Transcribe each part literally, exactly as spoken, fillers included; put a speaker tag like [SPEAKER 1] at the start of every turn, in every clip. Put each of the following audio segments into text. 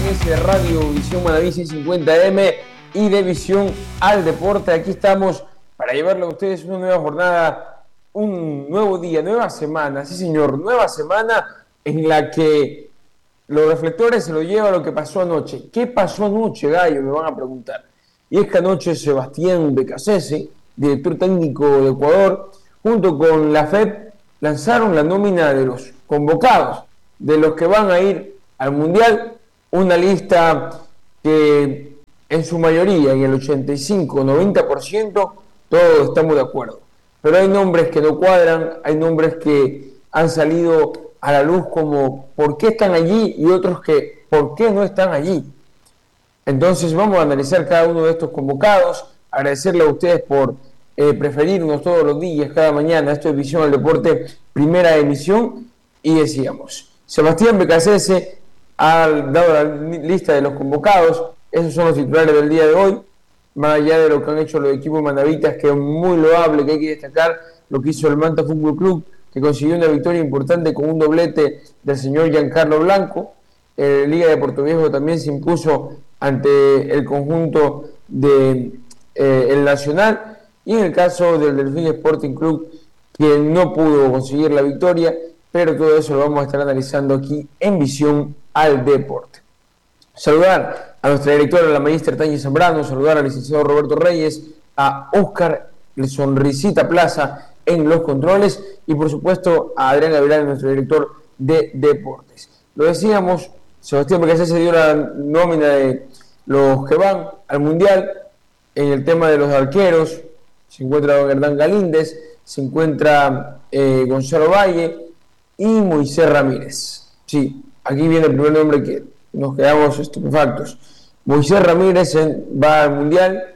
[SPEAKER 1] audiencia de Radio Visión Manaví seiscientos cincuenta eme y de Visión al Deporte. Aquí estamos para llevarle a ustedes una nueva jornada, un nuevo día, nueva semana, sí señor, nueva semana en la que los reflectores se lo lleva lo que pasó anoche. ¿Qué pasó anoche, gallo? Me van a preguntar. Y es que anoche Sebastián Becasese, director técnico de Ecuador, junto con la F E P, lanzaron la nómina de los convocados, de los que van a ir al Mundial, una lista que en su mayoría, en el ochenta y cinco, noventa por ciento, todos estamos de acuerdo. Pero hay nombres que no cuadran, hay nombres que han salido a la luz como por qué están allí y otros que por qué no están allí. Entonces vamos a analizar cada uno de estos convocados, agradecerle a ustedes por eh, preferirnos todos los días, cada mañana. Esto es Visión al Deporte, primera emisión, y decíamos, Sebastián Becasese ha dado la lista de los convocados. Esos son los titulares del día de hoy, más allá de lo que han hecho los equipos manavitas, que es muy loable, que hay que destacar lo que hizo el Manta Fútbol Club, que consiguió una victoria importante con un doblete del señor Giancarlo Blanco. Eh, Liga de Puerto Viejo también se impuso ante el conjunto del de, eh, Nacional, y en el caso del Delfín Sporting Club, que no pudo conseguir la victoria, pero todo eso lo vamos a estar analizando aquí en Visión al Deporte. Saludar a nuestra directora, la maestra Tania Zambrano, saludar al licenciado Roberto Reyes, a Óscar el Sonrisita Plaza en los controles, y por supuesto a Adrián Gavilán, nuestro director de deportes. Lo decíamos, Sebastián Becasese dio la nómina de los que van al Mundial. En el tema de los arqueros se encuentra don Hernán Galíndez, se encuentra eh, Gonzalo Valle y Moisés Ramírez. Sí, aquí viene el primer nombre que nos quedamos estupefactos. Moisés Ramírez va al Mundial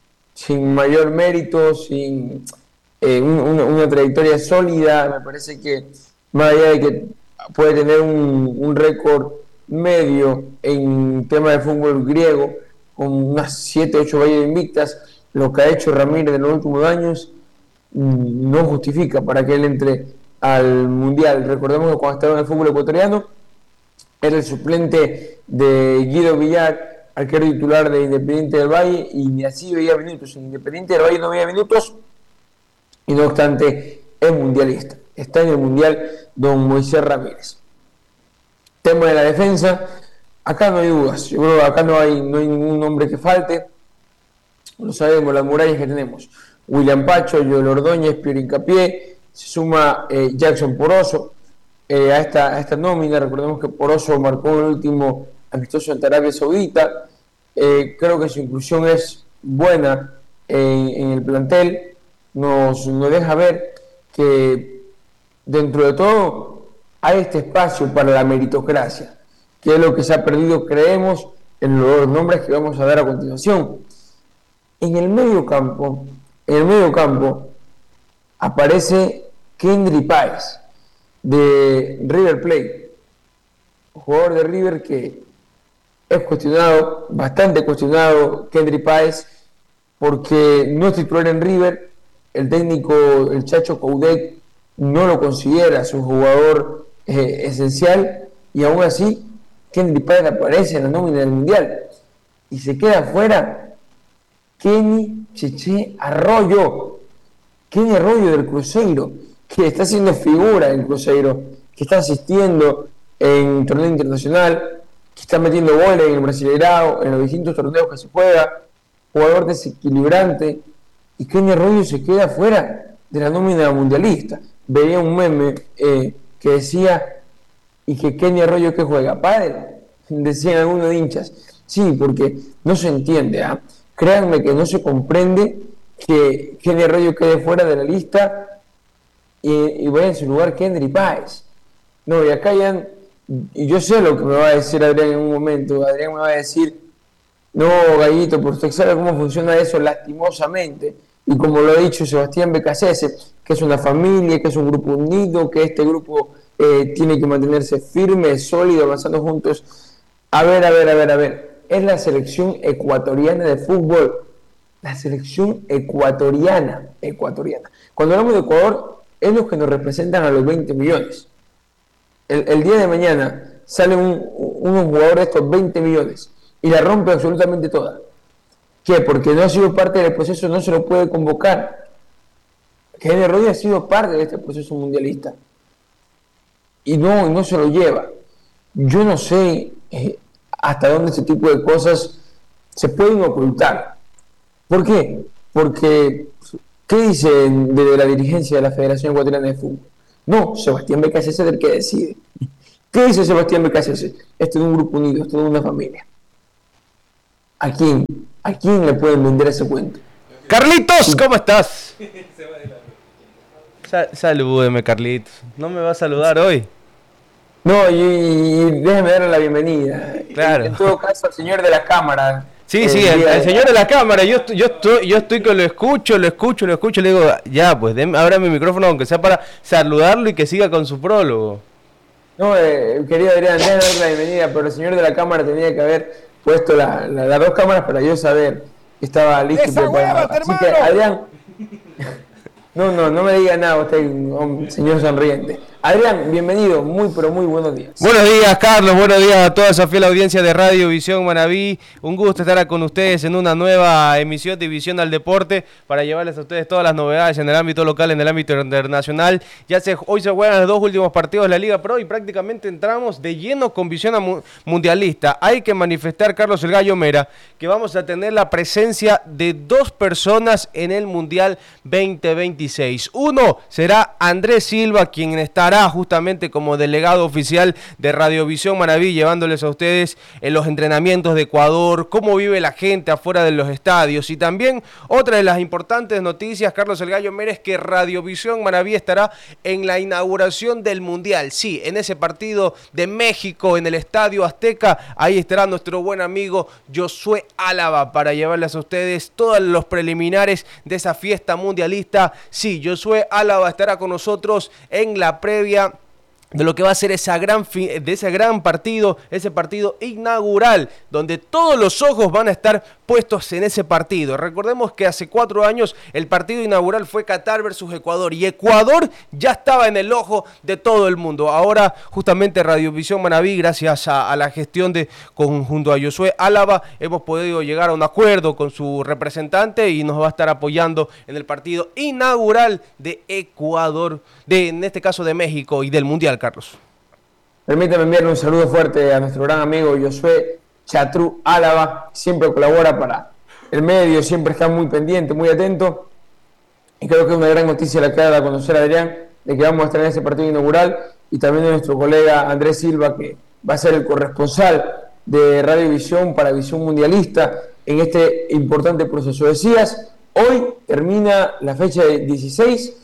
[SPEAKER 1] sin mayor mérito, sin eh, un, una, una trayectoria sólida. Me parece que más allá de que puede tener un, un récord medio en tema de fútbol griego, con unas siete ocho valles invictas, lo que ha hecho Ramírez en los últimos años no justifica para que él entre al Mundial. Recordemos que cuando estaba en el fútbol ecuatoriano era el suplente de Guido Villar, arquero titular de Independiente del Valle, y ni así veía minutos. En Independiente del Valle no veía minutos, y no obstante es mundialista. Está en el Mundial don Moisés Ramírez. Tema de la defensa, acá no hay dudas. Yo creo que acá no hay, no hay ningún nombre que falte. Lo sabemos, las murallas que tenemos. William Pacho, Joel Ordóñez, Piero Hincapié, se suma eh, Jackson Poroso eh, a, esta, a esta nómina. Recordemos que Poroso marcó el último amistoso ante Arabia Saudita. Eh, creo que su inclusión es buena en, en el plantel. Nos, nos deja ver que dentro de todo hay este espacio para la meritocracia, que es lo que se ha perdido, creemos, en los nombres que vamos a dar a continuación. En el medio campo, en el medio campo aparece Kendry Páez de River Plate, jugador de River que es cuestionado, bastante cuestionado, Kendry Páez, porque no es titular en River. El técnico, el Chacho Coudet, no lo considera su jugador eh, esencial, y aún así Kendry Páez aparece en la nómina del Mundial y se queda fuera Kenny Cheche Arroyo, Kenny Arroyo del Cruzeiro, que está haciendo figura en Cruzeiro, que está asistiendo en torneo internacional, que está metiendo goles en el Brasileirao, en los distintos torneos que se juega, jugador desequilibrante, y Kenny Arroyo se queda fuera de la nómina mundialista. Veía un meme eh, que decía, y que Kenny Arroyo que juega pádel, decían algunos hinchas. Sí, porque no se entiende, ¿eh? Créanme que no se comprende que Kenny Arroyo quede fuera de la lista y, y vaya en su lugar Kendry Páez. No, y acá ya, y yo sé lo que me va a decir Adrián en un momento. Adrián me va a decir, no, Gallito, pero usted sabe cómo funciona eso lastimosamente. Y como lo ha dicho Sebastián Becasese, que es una familia, que es un grupo unido, que este grupo eh, tiene que mantenerse firme, sólido, avanzando juntos. A ver, a ver, a ver, a ver. Es la selección ecuatoriana de fútbol. La selección ecuatoriana, ecuatoriana. Cuando hablamos de Ecuador, es los que nos representan a los veinte millones. El, el día de mañana sale un, unos jugadores de estos veinte millones y la rompe absolutamente toda. ¿Qué? Porque no ha sido parte del proceso, no se lo puede convocar. Kennedy Rodríguez ha sido parte de este proceso mundialista y no, no se lo lleva. Yo no sé eh, hasta dónde este tipo de cosas se pueden ocultar. ¿Por qué? Porque, ¿qué dicen de la dirigencia de la Federación Ecuatoriana de Fútbol? No, Sebastián Becasese es el que decide. ¿Qué dice Sebastián Becasese? Esto es un grupo unido, esto es una familia. ¿A quién? ¿A quién le pueden vender ese cuento?
[SPEAKER 2] Carlitos, ¿cómo estás? Sa salúdeme, Carlitos. ¿No me va a saludar hoy?
[SPEAKER 1] No, y, y déjeme darle la bienvenida.
[SPEAKER 2] Claro.
[SPEAKER 1] En, en todo caso, al señor de la cámara.
[SPEAKER 2] Sí, sí, el, el señor de la cámara. Yo, yo, estoy, yo estoy que lo escucho, lo escucho, lo escucho. Le digo, ya, pues, ábrame mi micrófono, aunque sea para saludarlo y que siga con su prólogo.
[SPEAKER 1] No, eh, querido Adrián, déjame darle la bienvenida, pero el señor de la cámara tenía que haber puesto la, la, las dos cámaras para yo saber que estaba listo y preparado. Así que, Adrián, no, no, no me diga nada usted, señor sonriente. Adrián, bienvenido, muy pero muy buenos días.
[SPEAKER 2] Buenos días, Carlos, buenos días a toda esa fiel audiencia de Radio Visión Manabí. Un gusto estar con ustedes en una nueva emisión de Visión al Deporte para llevarles a ustedes todas las novedades en el ámbito local, en el ámbito internacional. Ya se, hoy se juegan los dos últimos partidos de la Liga Pro y prácticamente entramos de lleno con visión mundialista. Hay que manifestar, Carlos el Gallo Mera, que vamos a tener la presencia de dos personas en el Mundial veinte veintiséis. Uno será Andrés Silva, quien estará justamente como delegado oficial de Radiovisión Manabí, llevándoles a ustedes en los entrenamientos de Ecuador, cómo vive la gente afuera de los estadios. Y también otra de las importantes noticias, Carlos el Gallo Mera, es que Radiovisión Manabí estará en la inauguración del Mundial. Sí, en ese partido de México, en el Estadio Azteca, ahí estará nuestro buen amigo Josué Álava para llevarles a ustedes todos los preliminares de esa fiesta mundialista. Sí, Josué Álava estará con nosotros en la previa de lo que va a ser esa gran de ese gran partido, ese partido inaugural, donde todos los ojos van a estar puestos en ese partido. Recordemos que hace cuatro años el partido inaugural fue Qatar versus Ecuador, y Ecuador ya estaba en el ojo de todo el mundo. Ahora, justamente Radiovisión Manabí, gracias a, a la gestión de conjunto a Josué Álava, hemos podido llegar a un acuerdo con su representante y nos va a estar apoyando en el partido inaugural de Ecuador, de, en este caso de México y del Mundial. Carlos.
[SPEAKER 1] Permítame enviarle un saludo fuerte a nuestro gran amigo Josué Chatrú Álava, siempre colabora para el medio, siempre está muy pendiente, muy atento, y creo que es una gran noticia la que da a conocer a Adrián, de que vamos a estar en ese partido inaugural, y también de nuestro colega Andrés Silva, que va a ser el corresponsal de Radiovisión para Visión Mundialista en este importante proceso. Decías, hoy termina la fecha de dieciséis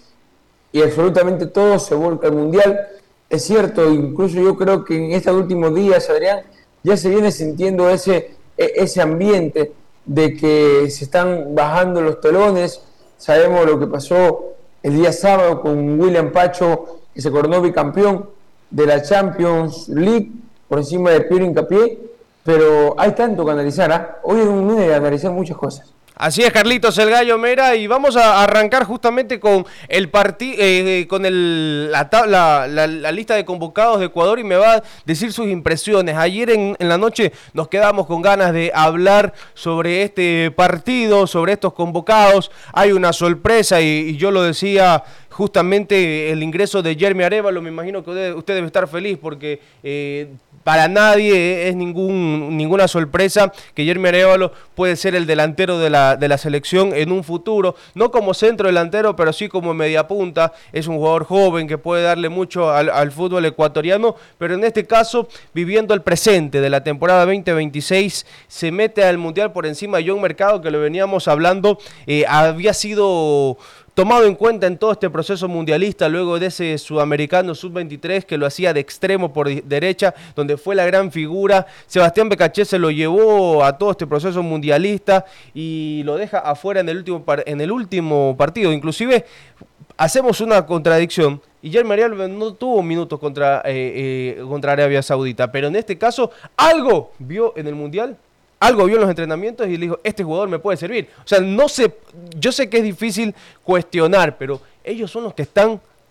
[SPEAKER 1] y absolutamente todo se volca al Mundial. Es cierto, incluso yo creo que en estos últimos días, Adrián, ya se viene sintiendo ese, ese ambiente de que se están bajando los telones. Sabemos lo que pasó el día sábado con William Pacho, que se coronó bicampeón de la Champions League por encima de Piero Hincapié, pero hay tanto que analizar, ¿eh? Hoy es un lunes de analizar muchas cosas.
[SPEAKER 2] Así es, Carlitos el Gallo Mera, y vamos a arrancar justamente con el partido, eh, con el, la, la, la, la lista de convocados de Ecuador, y me va a decir sus impresiones. Ayer en, en la noche nos quedamos con ganas de hablar sobre este partido, sobre estos convocados. Hay una sorpresa y, y yo lo decía, justamente el ingreso de Jeremy Arévalo. Me imagino que usted, usted debe estar feliz porque eh, para nadie es ningún, ninguna sorpresa que Jeremy Arévalo puede ser el delantero de la, de la selección en un futuro, no como centro delantero, pero sí como mediapunta. Es un jugador joven que puede darle mucho al, al fútbol ecuatoriano, pero en este caso, viviendo el presente de la temporada veinte veintiséis, se mete al Mundial por encima de John Mercado, que lo veníamos hablando, eh, había sido tomado en cuenta en todo este proceso mundialista, luego de ese sudamericano sub veintitrés que lo hacía de extremo por derecha, donde fue la gran figura. Sebastián Becasese lo llevó a todo este proceso mundialista y lo deja afuera en el último, par en el último partido. Inclusive hacemos una contradicción, y Jeremy Arévalo no tuvo minutos contra, eh, eh, contra Arabia Saudita, pero en este caso algo vio en el Mundial, algo vio en los entrenamientos y le dijo, este jugador me puede servir. O sea, no sé, yo sé que es difícil cuestionar, pero ellos son los que están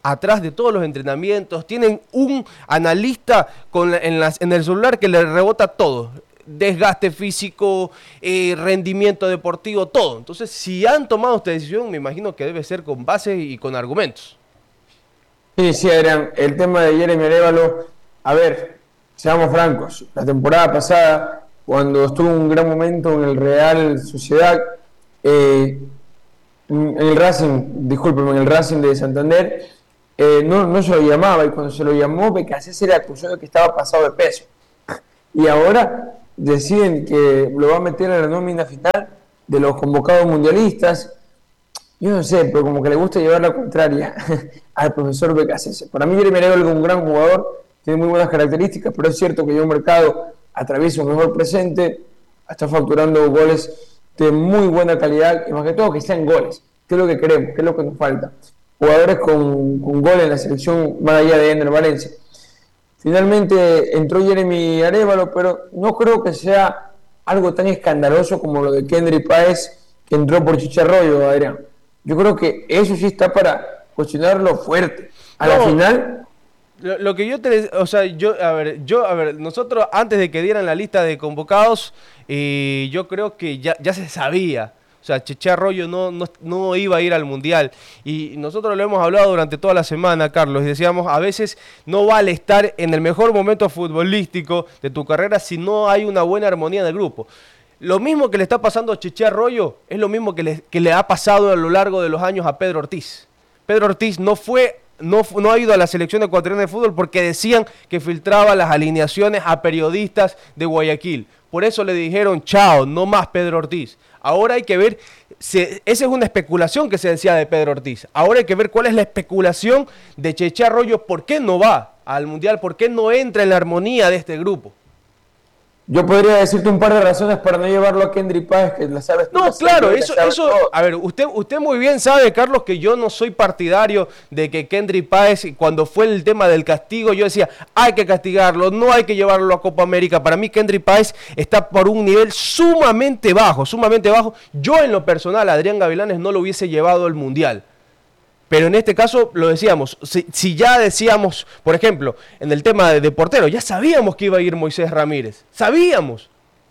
[SPEAKER 2] atrás de todos los entrenamientos, tienen un analista con la, en, las, en el celular que le rebota todo, desgaste físico, eh, rendimiento deportivo, todo. Entonces, si han tomado esta decisión, me imagino que debe ser con base y con argumentos.
[SPEAKER 1] Sí, sí, Adrián, el tema de Jeremy Arévalo, a ver, seamos francos, la temporada pasada, cuando estuvo en un gran momento en el Real Sociedad, eh, en el Racing, discúlpeme, en el Racing de Santander, eh, no, no se lo llamaba, y cuando se lo llamó, Becasés se le acusó de que estaba pasado de peso. Y ahora deciden que lo va a meter en la nómina final de los convocados mundialistas. Yo no sé, pero como que le gusta llevar la contraria al profesor Becasés. Para mí Jeremy Arévalo es un gran jugador, tiene muy buenas características, pero es cierto que ya un mercado atraviesa un mejor presente, está facturando goles de muy buena calidad, y más que todo que sean goles, que es lo que queremos, que es lo que nos falta. Jugadores con, con gol en la selección, más allá de Ender Valencia. Finalmente entró Jeremy Arévalo, pero no creo que sea algo tan escandaloso como lo de Kendry Páez, que entró por Chicharroyo, Adrián. Yo creo que eso sí está para cuestionarlo fuerte. A no, la final...
[SPEAKER 2] Lo, lo que yo te... O sea, yo... A ver, yo... A ver, nosotros antes de que dieran la lista de convocados, eh, yo creo que ya, ya se sabía. O sea, Chicharroyo no, no, no iba a ir al Mundial. Y nosotros lo hemos hablado durante toda la semana, Carlos. Y decíamos, a veces no vale estar en el mejor momento futbolístico de tu carrera si no hay una buena armonía en el grupo. Lo mismo que le está pasando a Chicharroyo es lo mismo que le, que le ha pasado a lo largo de los años a Pedro Ortiz. Pedro Ortiz no fue... No, no ha ido a la selección ecuatoriana de fútbol porque decían que filtraba las alineaciones a periodistas de Guayaquil. Por eso le dijeron, chao, no más Pedro Ortiz. Ahora hay que ver, se, esa es una especulación que se decía de Pedro Ortiz. Ahora hay que ver cuál es la especulación de Chicharroyo, por qué no va al Mundial, por qué no entra en la armonía de este grupo.
[SPEAKER 1] Yo podría decirte un par de razones para no llevarlo a Kendry Páez, que la sabes tú.
[SPEAKER 2] No, claro, eso, eso, a ver, usted, usted muy bien sabe, Carlos, que yo no soy partidario de que Kendry Páez, cuando fue el tema del castigo, yo decía, hay que castigarlo, no hay que llevarlo a Copa América. Para mí, Kendry Páez está por un nivel sumamente bajo, sumamente bajo. Yo, en lo personal, a Adrián Gavilanes no lo hubiese llevado al Mundial. Pero en este caso, lo decíamos, si, si ya decíamos, por ejemplo, en el tema de, de portero, ya sabíamos que iba a ir Moisés Ramírez, sabíamos.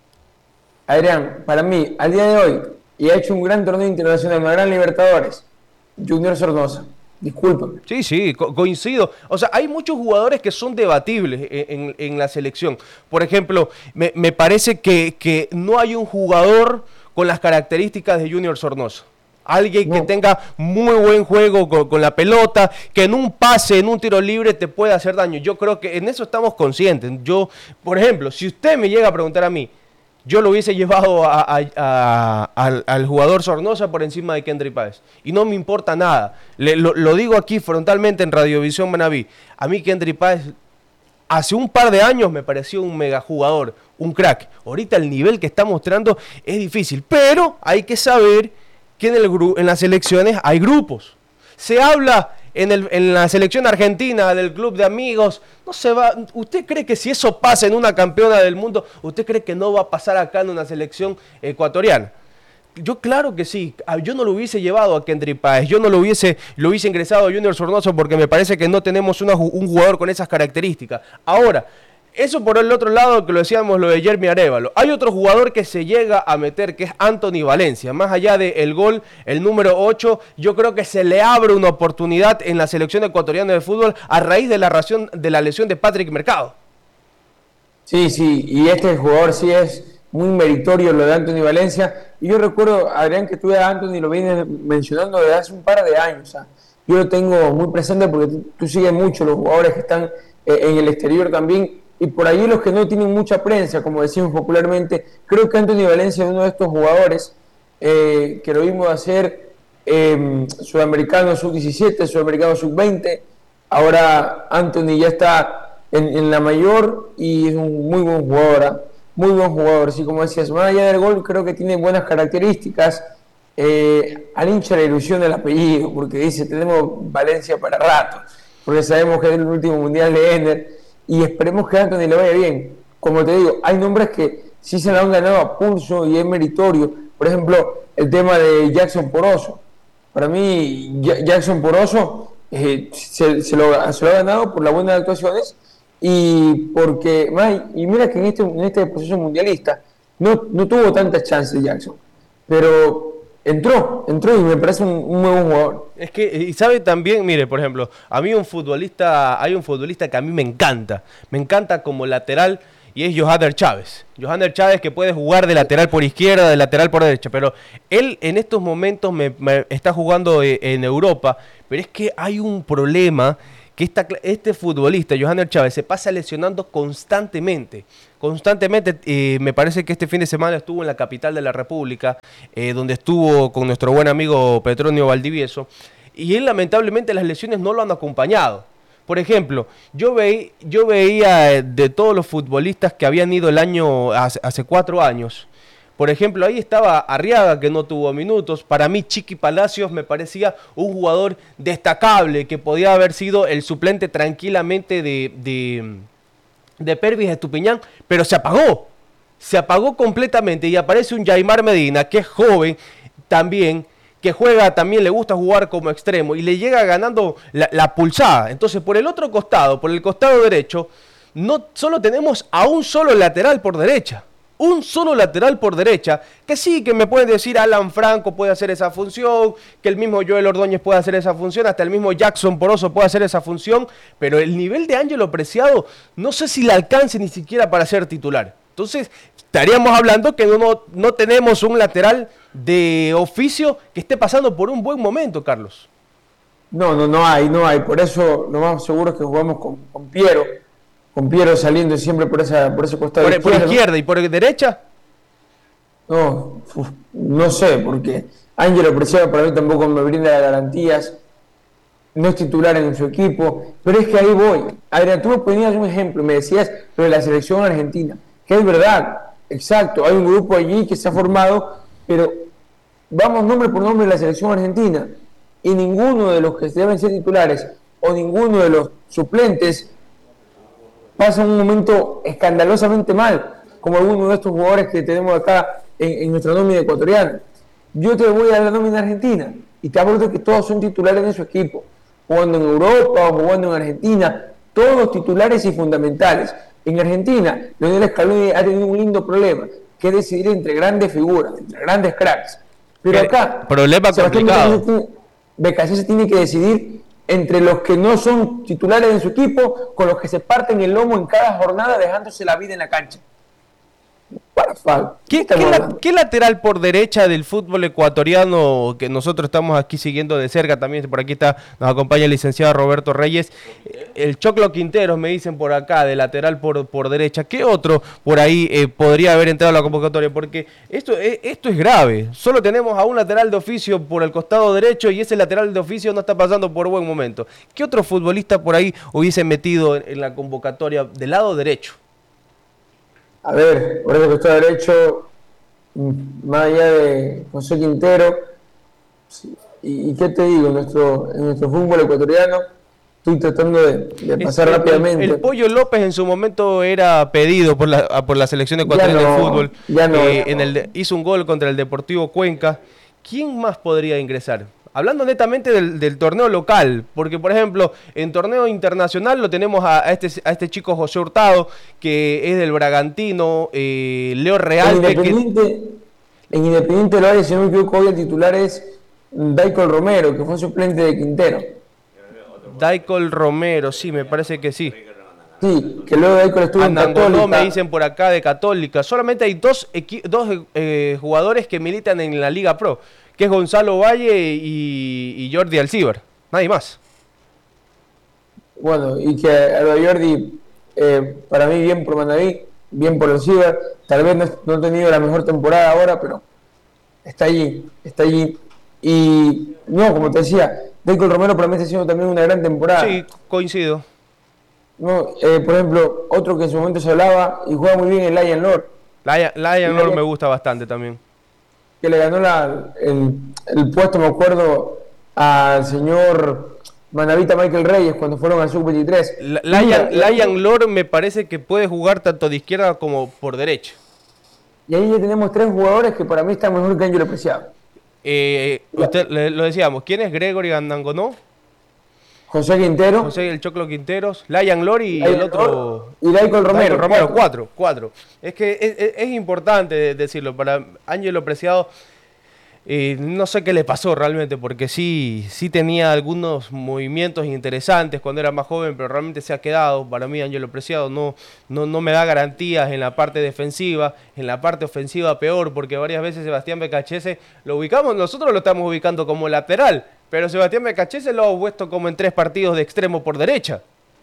[SPEAKER 1] Adrián, para mí, al día de hoy, y ha hecho un gran torneo internacional, una gran Libertadores, Junior Sornosa, discúlpame.
[SPEAKER 2] Sí, sí, co coincido. O sea, hay muchos jugadores que son debatibles en, en, en la selección. Por ejemplo, me, me parece que, que no hay un jugador con las características de Junior Sornosa. Alguien no. que tenga muy buen juego con, con la pelota, que en un pase, en un tiro libre te puede hacer daño. Yo creo que en eso estamos conscientes. Yo, por ejemplo, si usted me llega a preguntar a mí, yo lo hubiese llevado a, a, a, al, al jugador Sornosa por encima de Kendry Páez. Y no me importa nada. Le, lo, lo digo aquí frontalmente en Radiovisión Manabí. A mí Kendry Páez hace un par de años me pareció un mega jugador, un crack. Ahorita el nivel que está mostrando es difícil, pero hay que saber que en, el en las selecciones hay grupos. Se habla en, el, en la selección argentina del club de amigos, no se va. ¿Usted cree que si eso pasa en una campeona del mundo, usted cree que no va a pasar acá en una selección ecuatoriana? Yo claro que sí. Yo no lo hubiese llevado a Kendry Páez, yo no lo hubiese, lo hubiese ingresado a Junior Sornosa porque me parece que no tenemos una, un jugador con esas características. Ahora, eso por el otro lado, que lo decíamos, lo de Jeremy Arévalo. Hay otro jugador que se llega a meter, que es Anthony Valencia. Más allá del gol, el número ocho, yo creo que se le abre una oportunidad en la selección ecuatoriana de fútbol a raíz de la, ración, de la lesión de Patrick Mercado.
[SPEAKER 1] Sí, sí, y este jugador sí es muy meritorio lo de Anthony Valencia. Y yo recuerdo, Adrián, que tú a Anthony lo vienes mencionando desde hace un par de años. ¿Ah? Yo lo tengo muy presente porque tú, tú sigues mucho los jugadores que están eh, en el exterior también. Y por ahí los que no tienen mucha prensa, como decimos popularmente, creo que Anthony Valencia es uno de estos jugadores eh, que lo vimos hacer eh, sudamericano sub diecisiete, sudamericano sub veinte. Ahora Anthony ya está en, en la mayor y es un muy buen jugador, ¿eh? muy buen jugador. Así como decías, más allá del gol, creo que tiene buenas características. Eh, al hincha le ilusiona el apellido, porque dice, tenemos Valencia para rato, porque sabemos que es el último mundial de Ender. Y esperemos que a Anthony le vaya bien. Como te digo, hay nombres que sí se lo han ganado a pulso y es meritorio. Por ejemplo, el tema de Jackson Poroso. Para mí, Jackson Poroso eh, se, se, lo, se lo ha ganado por las buenas actuaciones y porque, y mira que en este, en este proceso mundialista no, no tuvo tantas chances Jackson, pero entró, entró y me parece un, un muy buen jugador.
[SPEAKER 2] Es que, y sabe también, mire, por ejemplo, a mí un futbolista, hay un futbolista que a mí me encanta, me encanta como lateral, y es Johanner Chávez. Johanner Chávez que puede jugar de lateral por izquierda, de lateral por derecha, pero él en estos momentos me, me está jugando en Europa, pero es que hay un problema, que esta, este futbolista, Johanner Chávez, se pasa lesionando constantemente, constantemente, eh, me parece que este fin de semana estuvo en la capital de la República, eh, donde estuvo con nuestro buen amigo Petronio Valdivieso, y él lamentablemente las lesiones no lo han acompañado. Por ejemplo, yo, ve, yo veía de todos los futbolistas que habían ido el año, hace, hace cuatro años, por ejemplo, ahí estaba Arriaga, que no tuvo minutos. Para mí, Chiqui Palacios me parecía un jugador destacable, que podía haber sido el suplente tranquilamente de, de, de Pervis Estupiñán, pero se apagó. Se apagó completamente y aparece un Yaimar Medina, que es joven también, que juega, también le gusta jugar como extremo y le llega ganando la, la pulsada. Entonces, por el otro costado, por el costado derecho, no solo tenemos a un solo lateral por derecha. Un solo lateral por derecha, que sí, que me pueden decir Alan Franco puede hacer esa función, que el mismo Joel Ordóñez puede hacer esa función, hasta el mismo Jackson Poroso puede hacer esa función, pero el nivel de Ángelo Preciado no sé si le alcance ni siquiera para ser titular. Entonces, estaríamos hablando que no, no tenemos un lateral de oficio que esté pasando por un buen momento, Carlos.
[SPEAKER 1] No, no, no hay, no hay. Por eso lo más seguro es que jugamos con, con Piero. Con Piero saliendo siempre por esa por ese costado.
[SPEAKER 2] ¿Por, por izquierda ¿no? y por derecha?
[SPEAKER 1] No, uf, no sé, porque Ángelo Preciado para mí tampoco me brinda las garantías. No es titular en su equipo. Pero es que ahí voy. Adrián, tú me ponías un ejemplo, me decías lo de la selección argentina. Que es verdad, exacto. Hay un grupo allí que se ha formado, pero vamos nombre por nombre de la selección argentina. Y ninguno de los que deben ser titulares o ninguno de los suplentes pasa un momento escandalosamente mal, como algunos de estos jugadores que tenemos acá en, en nuestra nómina ecuatoriana. Yo te voy a la nómina argentina y te hablo de que todos son titulares de su equipo, jugando en Europa o jugando en Argentina, todos titulares y fundamentales. En Argentina, Lionel Scaloni ha tenido un lindo problema, que es decidir entre grandes figuras, entre grandes cracks. Pero acá,
[SPEAKER 2] problema complicado.
[SPEAKER 1] B K C se tiene que decidir entre los que no son titulares en su equipo, con los que se parten el lomo en cada jornada, dejándose la vida en la cancha.
[SPEAKER 2] ¿Qué, ¿Qué, la, ¿Qué lateral por derecha del fútbol ecuatoriano que nosotros estamos aquí siguiendo de cerca? También por aquí está, nos acompaña el licenciado Roberto Reyes. El Choclo Quinteros me dicen por acá, de lateral por, por derecha. ¿Qué otro por ahí eh, podría haber entrado a la convocatoria? Porque esto, eh, esto es grave. Solo tenemos a un lateral de oficio por el costado derecho y ese lateral de oficio no está pasando por buen momento. ¿Qué otro futbolista por ahí hubiese metido en, en la convocatoria del lado derecho?
[SPEAKER 1] A ver, por eso que está derecho, más allá de José Quintero, y, y qué te digo, en nuestro, en nuestro fútbol ecuatoriano, estoy tratando de, de pasar
[SPEAKER 2] el,
[SPEAKER 1] rápidamente.
[SPEAKER 2] El, el Pollo López en su momento era pedido por la, por la selección ecuatoriana no, de fútbol,
[SPEAKER 1] ya no,
[SPEAKER 2] eh,
[SPEAKER 1] ya
[SPEAKER 2] en
[SPEAKER 1] no.
[SPEAKER 2] el, hizo un gol contra el Deportivo Cuenca. ¿Quién más podría ingresar? Hablando netamente del, del torneo local, porque por ejemplo, en torneo internacional lo tenemos a, a, este, a este chico José Hurtado, que es del Bragantino, eh, Leo Real.
[SPEAKER 1] En Independiente, que... en Independiente lo hay, si no me equivoco, hoy el titular es Daicol Romero, que fue suplente de Quintero.
[SPEAKER 2] Daicol Romero, sí, me parece que sí.
[SPEAKER 1] Sí, que luego Daicol estuvo en Católica.
[SPEAKER 2] Me dicen por acá de Católica. Solamente hay dos, dos eh, jugadores que militan en la Liga Pro, que es Gonzalo Valle y, y Jordi Alcíbar, nadie más.
[SPEAKER 1] Bueno, y que a lo de Jordi, eh, para mí bien por Manaví, bien por Alcíbar, tal vez no, no ha tenido la mejor temporada ahora, pero está allí, está allí. Y no, como te decía, Daicol Romero para mí está haciendo también una gran temporada.
[SPEAKER 2] Sí, coincido.
[SPEAKER 1] No, eh, por ejemplo, otro que en su momento se hablaba y juega muy bien es Lion Lord.
[SPEAKER 2] Lion, Lion Lord me gusta bastante también.
[SPEAKER 1] Que le ganó la, el, el puesto, me acuerdo, al señor Manavita Michael Reyes cuando fueron al sub veintitrés.
[SPEAKER 2] Lion, Lion Lord me parece que puede jugar tanto de izquierda como por derecha.
[SPEAKER 1] Y ahí ya tenemos tres jugadores que para mí están mejor que Ángelo Preciado.
[SPEAKER 2] Eh, usted, le, lo decíamos, ¿quién es Gregory Andangonó?
[SPEAKER 1] José Quintero.
[SPEAKER 2] José el Choclo Quinteros, Layan Lori y
[SPEAKER 1] Layan
[SPEAKER 2] el otro...
[SPEAKER 1] y Laicol Romero.
[SPEAKER 2] Romero, cuatro, cuatro. Es que es, es, es importante decirlo, para Ángelo Preciado, eh, no sé qué le pasó realmente, porque sí, sí tenía algunos movimientos interesantes cuando era más joven, pero realmente se ha quedado. Para mí Ángelo Preciado no, no, no me da garantías en la parte defensiva, en la parte ofensiva peor, porque varias veces Sebastián Becachese lo ubicamos, nosotros lo estamos ubicando como lateral, pero Sebastián Becachese lo ha puesto como en tres partidos de extremo por derecha.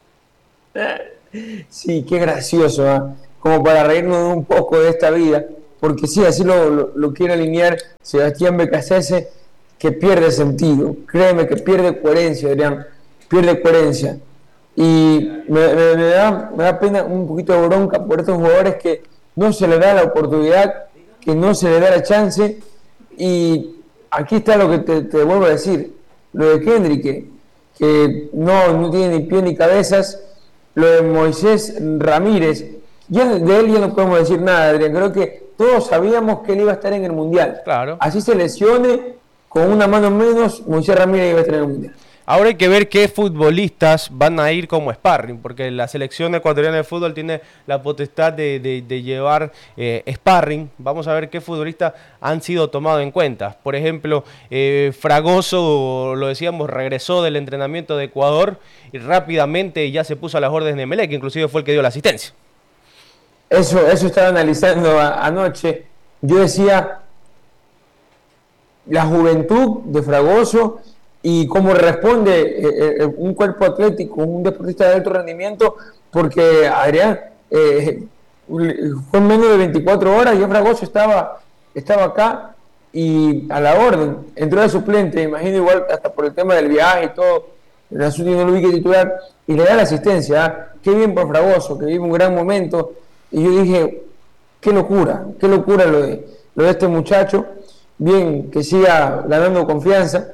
[SPEAKER 1] Sí, qué gracioso, ¿eh? Como para reírnos un poco de esta vida, porque sí, así lo, lo, lo quiere alinear Sebastián Becachese, que pierde sentido, créeme que pierde coherencia, Adrián, pierde coherencia. Y me, me, me, da, me da pena, un poquito de bronca por estos jugadores que no se les da la oportunidad, que no se les da la chance. Y aquí está lo que te, te vuelvo a decir, lo de Kendrick, que, que no, no tiene ni pie ni cabezas, lo de Moisés Ramírez, ya de él ya no podemos decir nada, Adrián, creo que todos sabíamos que él iba a estar en el Mundial.
[SPEAKER 2] Claro.
[SPEAKER 1] Así se lesione, con una mano menos, Moisés Ramírez iba a estar en el Mundial.
[SPEAKER 2] Ahora hay que ver qué futbolistas van a ir como sparring, porque la selección ecuatoriana de fútbol tiene la potestad de, de, de llevar eh, sparring. Vamos a ver qué futbolistas han sido tomados en cuenta. Por ejemplo, eh, Fragoso, lo decíamos, regresó del entrenamiento de Ecuador y rápidamente ya se puso a las órdenes de Emelec, que inclusive fue el que dio la asistencia.
[SPEAKER 1] Eso, eso estaba analizando a, anoche. Yo decía, la juventud de Fragoso y cómo responde eh, eh, un cuerpo atlético, un deportista de alto rendimiento, porque Adrián, eh, fue en menos de veinticuatro horas, yo Fragoso estaba, estaba acá y a la orden, entró de suplente, imagino igual hasta por el tema del viaje y todo, el asunto no lo vi que titular, y le da la asistencia. ¿eh? Qué bien por Fragoso, que vive un gran momento, y yo dije, qué locura, qué locura lo de, lo de este muchacho, bien, que siga ganando confianza.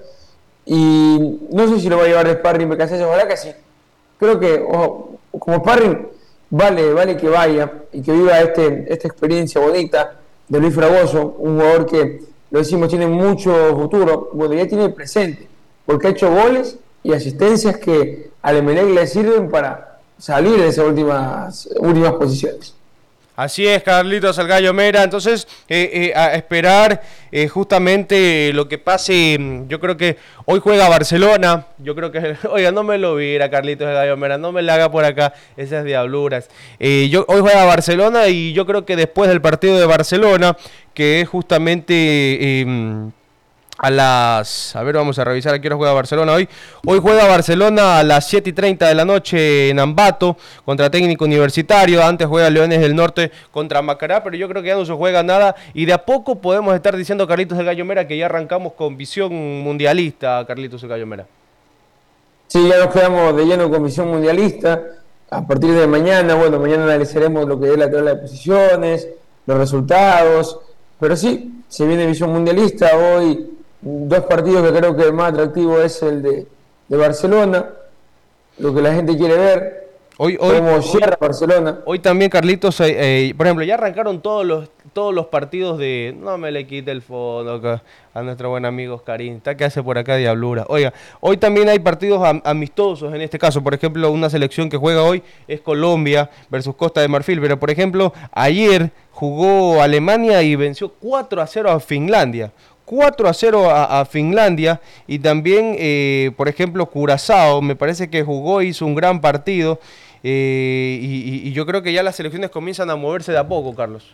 [SPEAKER 1] Y no sé si lo va a llevar de sparring Becachese, ojalá que sí. Creo que ojo, como sparring vale, vale que vaya y que viva este, esta experiencia bonita de Luis Fragoso, un jugador que, lo decimos, tiene mucho futuro, bueno, ya tiene el presente, porque ha hecho goles y asistencias que al Emelec le sirven para salir de esas últimas, últimas posiciones.
[SPEAKER 2] Así es, Carlitos el Gallo Mera. Entonces, eh, eh, a esperar eh, justamente lo que pase. Yo creo que hoy juega Barcelona. Yo creo que, oiga, no me lo vira, Carlitos el Gallo Mera, no me la haga por acá esas diabluras. Eh, yo, hoy juega Barcelona y yo creo que después del partido de Barcelona, que es justamente... Eh, a las, a ver, vamos a revisar a qué hora juega Barcelona hoy. Hoy juega Barcelona a las siete y treinta de la noche en Ambato contra Técnico Universitario. Antes juega Leones del Norte contra Macará, pero yo creo que ya no se juega nada. Y de a poco podemos estar diciendo, Carlitos el Gallo Mera, que ya arrancamos con visión mundialista, Carlitos el Gallo Mera.
[SPEAKER 1] Sí, ya nos quedamos de lleno con visión mundialista. A partir de mañana, bueno, mañana analizaremos lo que es la tabla de posiciones, los resultados. Pero sí, se viene visión mundialista hoy. Dos partidos que creo que el más atractivo es el de, de Barcelona, lo que la gente quiere ver,
[SPEAKER 2] hoy, hoy,
[SPEAKER 1] cómo cierra
[SPEAKER 2] hoy,
[SPEAKER 1] Barcelona.
[SPEAKER 2] Hoy también, Carlitos, eh, eh, por ejemplo, ya arrancaron todos los todos los partidos de... No me le quite el fondo acá a nuestro buen amigo Karim, está que hace por acá diablura. Oiga, hoy también hay partidos am amistosos en este caso. Por ejemplo, una selección que juega hoy es Colombia versus Costa de Marfil, pero por ejemplo, ayer jugó Alemania y venció cuatro a cero a Finlandia. cuatro a cero a, a Finlandia y también, eh, por ejemplo, Curazao, me parece que jugó, hizo un gran partido eh, y, y yo creo que ya las selecciones comienzan a moverse de a poco, Carlos.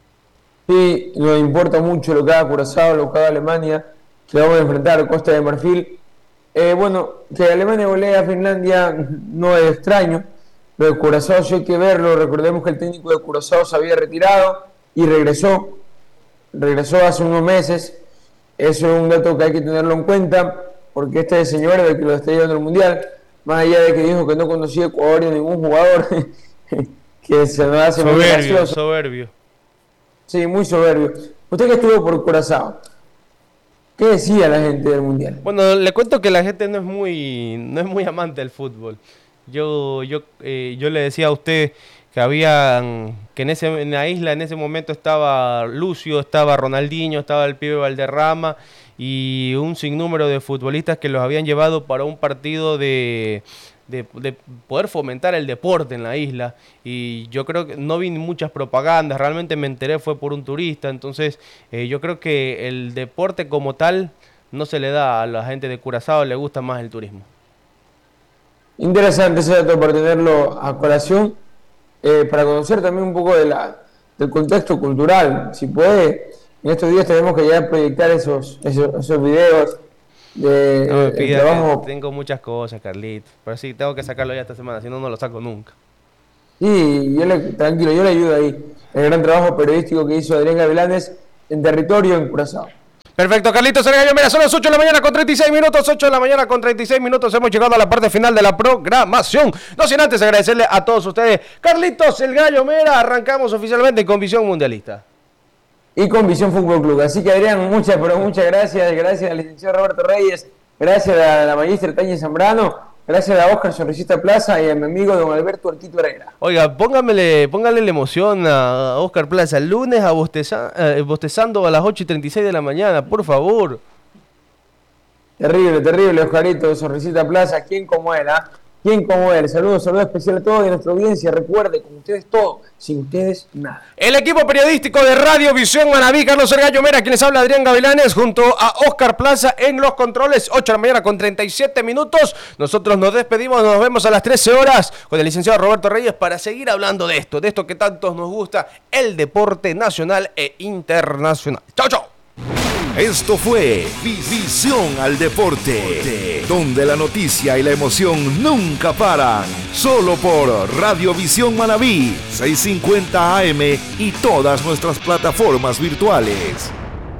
[SPEAKER 1] Sí, nos importa mucho lo que haga Curazao, lo que haga Alemania, que vamos a enfrentar a Costa de Marfil. Eh, bueno, que Alemania golee a Finlandia no es extraño, lo de Curazao sí hay que verlo, recordemos que el técnico de Curazao se había retirado y regresó, regresó hace unos meses. Eso es un dato que hay que tenerlo en cuenta, porque este señor es el que lo está llevando al Mundial, más allá de que dijo que no conocía a Ecuador ni ningún jugador, que se nos hace muy gracioso.
[SPEAKER 2] Soberbio.
[SPEAKER 1] Sí, muy soberbio. Usted que estuvo por Curazao, ¿qué decía la gente del Mundial?
[SPEAKER 2] Bueno, le cuento que la gente no es muy, no es muy amante del fútbol. Yo, yo, eh, yo le decía a usted que había, que en, ese, en la isla en ese momento estaba Lucio, estaba Ronaldinho, estaba el pibe Valderrama y un sinnúmero de futbolistas que los habían llevado para un partido de, de, de poder fomentar el deporte en la isla, y yo creo que no vi muchas propagandas, realmente me enteré fue por un turista, entonces eh, yo creo que el deporte como tal no se le da a la gente de Curazao, le gusta más el turismo.
[SPEAKER 1] Interesante ese dato para tenerlo a colación, eh, para conocer también un poco de la, del contexto cultural. Si puede, en estos días tenemos que ya proyectar esos, esos, esos videos de
[SPEAKER 2] no me pida,
[SPEAKER 1] trabajo.
[SPEAKER 2] Tengo muchas cosas, Carlito, pero sí, tengo que sacarlo ya esta semana, si no, no lo saco nunca.
[SPEAKER 1] Sí, yo le, tranquilo, yo le ayudo ahí. El gran trabajo periodístico que hizo Adrián Gavilanes en territorio en Curazao.
[SPEAKER 2] Perfecto, Carlitos el Gallo Mera, son las ocho de la mañana con treinta y seis minutos, ocho de la mañana con treinta y seis minutos, hemos llegado a la parte final de la programación. No sin antes agradecerle a todos ustedes. Carlitos el Gallo Mera, arrancamos oficialmente con Visión Mundialista.
[SPEAKER 1] Y con Visión Fútbol Club. Así que Adrián, muchas, pero muchas gracias. Gracias al licenciado Roberto Reyes, gracias a la magistra Tania Zambrano, gracias a Oscar Sonrisita Plaza y a mi amigo don Alberto Arquito Herrera.
[SPEAKER 2] Oiga, póngamele, póngale la emoción a Oscar Plaza. El lunes a bosteza, eh, bostezando a las ocho y treinta y seis de la mañana, por favor.
[SPEAKER 1] Terrible, terrible, Oscarito, Sonrisita Plaza. ¿Quién como él, ah? ¿Quién como él? Saludos, saludos especial a todos y a nuestra audiencia. Recuerde, con ustedes todo, sin ustedes nada.
[SPEAKER 2] El equipo periodístico de Radio Visión Manabí, Carlos el Gallo Mera, quien les habla, Adrián Gavilanes, junto a Oscar Plaza en los controles, ocho de la mañana con treinta y siete minutos. Nosotros nos despedimos, nos vemos a las trece horas con el licenciado Roberto Reyes para seguir hablando de esto, de esto que tantos nos gusta, el deporte nacional e internacional. ¡Chao, chao!
[SPEAKER 3] Esto fue Visión al Deporte, donde la noticia y la emoción nunca paran. Solo por Radio Visión Manabí, seiscientos cincuenta A M y todas nuestras plataformas virtuales.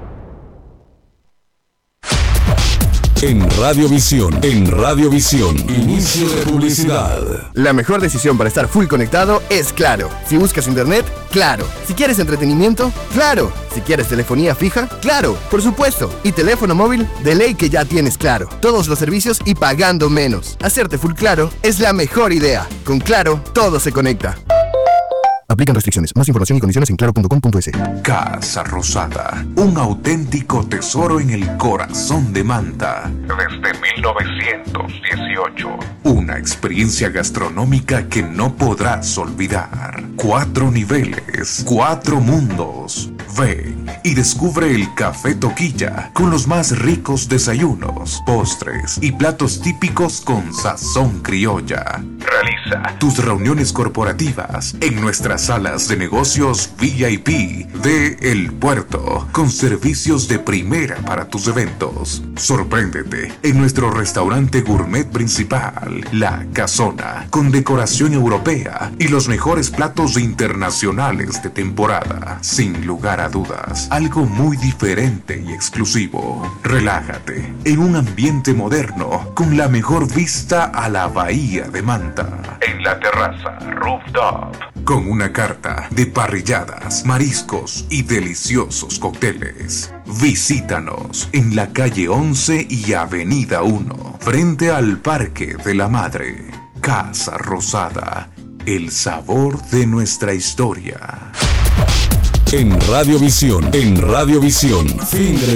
[SPEAKER 4] En Radiovisión, en Radiovisión, inicio de publicidad.
[SPEAKER 5] La mejor decisión para estar full conectado es Claro. Si buscas internet, Claro. Si quieres entretenimiento, Claro. Si quieres telefonía fija, Claro, por supuesto. Y teléfono móvil, de ley que ya tienes Claro. Todos los servicios y pagando menos. Hacerte full Claro es la mejor idea. Con Claro, todo se conecta. Aplican restricciones. Más información y condiciones en claro punto com punto es.
[SPEAKER 6] Casa Rosada, un auténtico tesoro en el corazón de Manta. Desde mil novecientos dieciocho. Una experiencia gastronómica que no podrás olvidar. Cuatro niveles, cuatro mundos. Ven y descubre el Café Toquilla con los más ricos desayunos, postres y platos típicos con sazón criolla. Realiza tus reuniones corporativas en nuestras salas de negocios V I P de El Puerto, con servicios de primera para tus eventos. Sorpréndete en nuestro restaurante gourmet principal, La Casona, con decoración europea y los mejores platos internacionales de temporada. Sin lugar a dudas, algo muy diferente y exclusivo. Relájate en un ambiente moderno con la mejor vista a la bahía de Manta. En la terraza Rooftop, con una carta de parrilladas, mariscos y deliciosos cócteles. Visítanos en la calle once y avenida uno, frente al Parque de la Madre. Casa Rosada, el sabor de nuestra historia.
[SPEAKER 4] En Radiovisión, en Radiovisión, fin de